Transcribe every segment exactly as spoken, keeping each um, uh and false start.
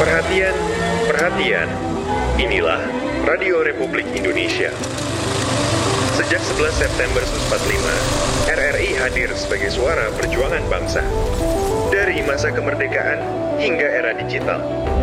Perhatian, perhatian. Inilah Radio Republik Indonesia. Sejak sebelas September seribu sembilan ratus empat puluh lima, R R I hadir sebagai suara perjuangan bangsa. Dari masa kemerdekaan hingga era digital.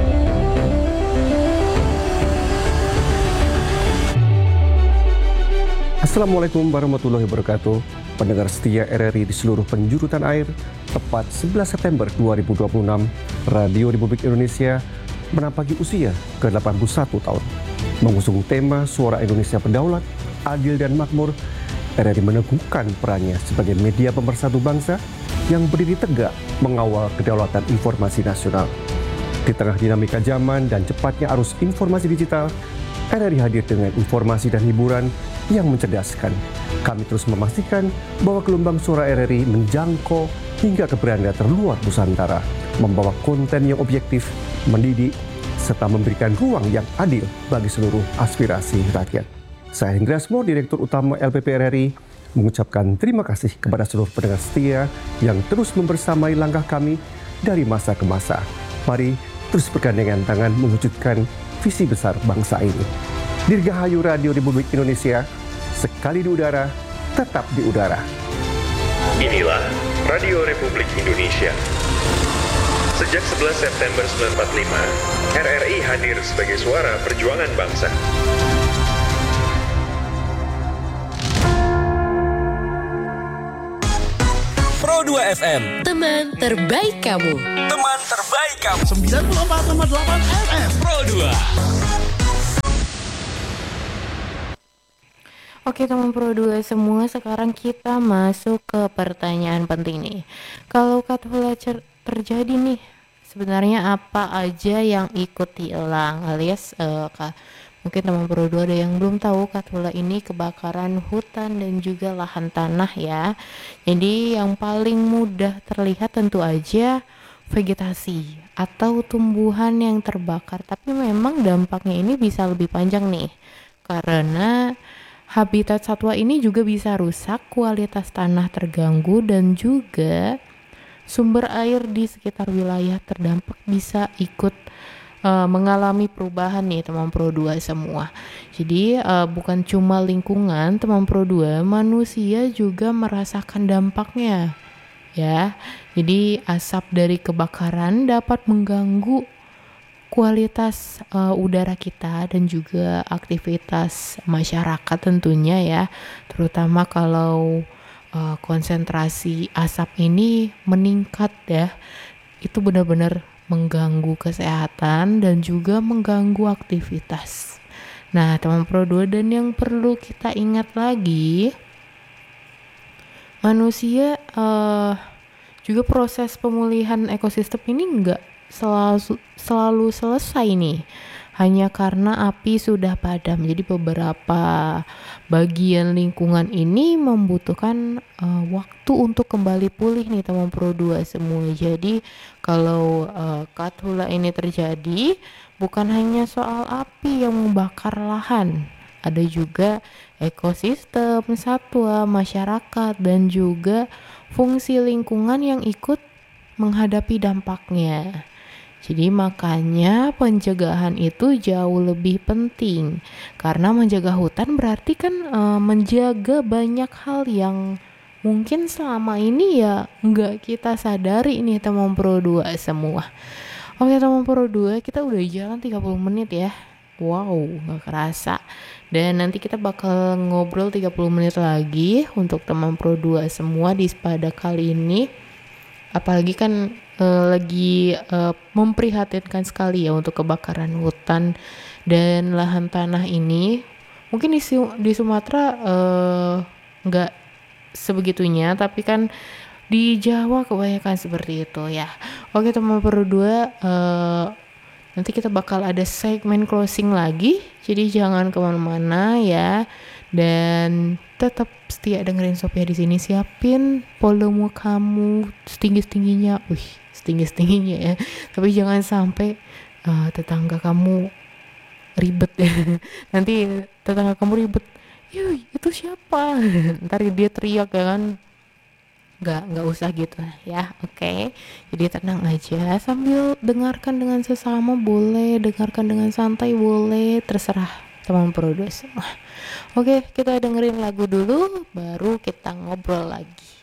Assalamualaikum warahmatullahi wabarakatuh. Pendengar setia R R I di seluruh penjuru tanah air, tepat sebelas September dua ribu dua puluh enam, Radio Republik Indonesia menampaki usia ke delapan puluh satu tahun. Mengusung tema Suara Indonesia Berdaulat, Adil dan Makmur, R R I meneguhkan perannya sebagai media pemersatu bangsa yang berdiri tegak mengawal kedaulatan informasi nasional. Di tengah dinamika zaman dan cepatnya arus informasi digital, R R I hadir dengan informasi dan hiburan yang mencerdaskan. Kami terus memastikan bahwa gelombang suara R R I menjangkau hingga ke beranda terluar Nusantara, membawa konten yang objektif, mendidik, serta memberikan ruang yang adil bagi seluruh aspirasi rakyat. Saya Hendra Asmo, Direktur Utama L P P R R I, mengucapkan terima kasih kepada seluruh pendengar setia yang terus membersamai langkah kami dari masa ke masa. Mari terus bergandengan tangan mewujudkan visi besar bangsa ini. Dirgahayu Radio Republik Indonesia, sekali di udara, tetap di udara. Inilah Radio Republik Indonesia. Sejak sebelas September seribu sembilan ratus empat puluh lima, R R I hadir sebagai suara perjuangan bangsa. Pro dua F M, teman terbaik kamu. Teman terbaik kamu. sembilan puluh empat koma delapan F M. Pro dua. Oke teman Pro dua semua, sekarang kita masuk ke pertanyaan penting nih. Kalau Kathola cer- terjadi nih, sebenarnya apa aja yang ikut hilang? Alias uh, ka- mungkin teman Pro dua ada yang belum tahu, Kathola ini kebakaran hutan dan juga lahan tanah ya. Jadi yang paling mudah terlihat tentu aja vegetasi atau tumbuhan yang terbakar. Tapi memang dampaknya ini bisa lebih panjang nih, karena habitat satwa ini juga bisa rusak, kualitas tanah terganggu, dan juga sumber air di sekitar wilayah terdampak bisa ikut uh, mengalami perubahan nih teman Pro dua semua. Jadi uh, bukan cuma lingkungan teman Pro dua, manusia juga merasakan dampaknya ya. Jadi asap dari kebakaran dapat mengganggu kualitas uh, udara kita dan juga aktivitas masyarakat tentunya ya, terutama kalau uh, konsentrasi asap ini meningkat ya, itu benar-benar mengganggu kesehatan dan juga mengganggu aktivitas. Nah teman Pro dua, dan yang perlu kita ingat lagi, manusia uh, juga proses pemulihan ekosistem ini enggak selalu selalu selesai nih hanya karena api sudah padam. Jadi beberapa bagian lingkungan ini membutuhkan uh, waktu untuk kembali pulih nih teman Pro dua semua. Jadi kalau uh, Kathola ini terjadi, bukan hanya soal api yang membakar lahan, ada juga ekosistem, satwa, masyarakat, dan juga fungsi lingkungan yang ikut menghadapi dampaknya. Jadi makanya pencegahan itu jauh lebih penting, karena menjaga hutan berarti kan e, menjaga banyak hal yang mungkin selama ini ya nggak kita sadari nih teman Pro dua semua. Oke teman Pro dua, kita udah jalan tiga puluh menit ya. Wow, nggak kerasa. Dan nanti kita bakal ngobrol tiga puluh menit lagi untuk teman Pro dua semua di pada kali ini. Apalagi kan uh, lagi uh, memprihatinkan sekali ya untuk kebakaran hutan dan lahan tanah ini. Mungkin di, di Sumatera nggak uh, sebegitunya, tapi kan di Jawa kebanyakan seperti itu ya. Oke teman Pro dua, uh, nanti kita bakal ada segmen closing lagi, jadi jangan kemana-mana ya, dan tetap setia dengerin Sophia di sini. Siapin volume kamu setinggi-tingginya, wih setinggi-tingginya ya, tapi jangan sampai uh, tetangga kamu ribet ya. Nanti tetangga kamu ribet, yuh itu siapa, ntar dia teriak ya kan, nggak nggak usah gitu ya. Oke, jadi tenang aja sambil dengarkan dengan sesama boleh, dengarkan dengan santai boleh, terserah teman Pro dua semua. Oke, kita dengerin lagu dulu baru kita ngobrol lagi.